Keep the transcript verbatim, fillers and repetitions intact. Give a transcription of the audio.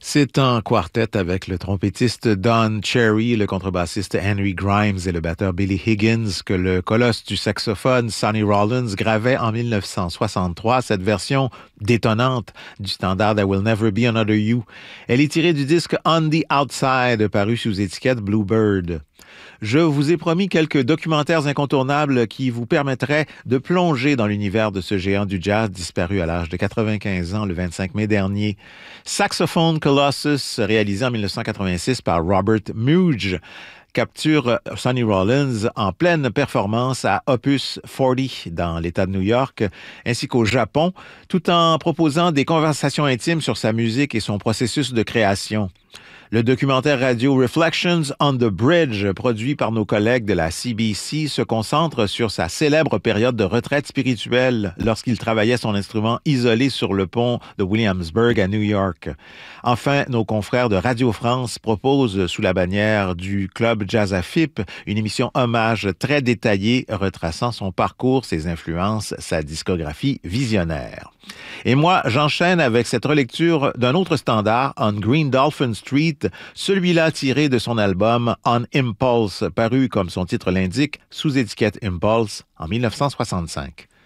C'est en quartet avec le trompettiste Don Cherry, le contrebassiste Henry Grimes et le batteur Billy Higgins que le colosse du saxophone Sonny Rollins gravait en mille neuf cent soixante-trois cette version détonnante du standard I Will Never Be Another You. Elle est tirée du disque On the Outside paru sous étiquette Bluebird. Je vous ai promis quelques documentaires incontournables qui vous permettraient de plonger dans l'univers de ce géant du jazz disparu à l'âge de quatre-vingt-quinze ans le vingt-cinq mai dernier. Saxophone Colossus, réalisé en mille neuf cent quatre-vingt-six par Robert Muge, capture Sonny Rollins en pleine performance à Opus quarante dans l'État de New York, ainsi qu'au Japon, tout en proposant des conversations intimes sur sa musique et son processus de création. Le documentaire radio Reflections on the Bridge, produit par nos collègues de la C B C, se concentre sur sa célèbre période de retraite spirituelle lorsqu'il travaillait son instrument isolé sur le pont de Williamsburg à New York. Enfin, nos confrères de Radio France proposent, sous la bannière du Club Jazz A F I P, une émission hommage très détaillée retraçant son parcours, ses influences, sa discographie visionnaire. Et moi, j'enchaîne avec cette relecture d'un autre standard, On Green Dolphin Street, celui-là tiré de son album On Impulse, paru, comme son titre l'indique, sous étiquette Impulse en mille neuf cent soixante-cinq.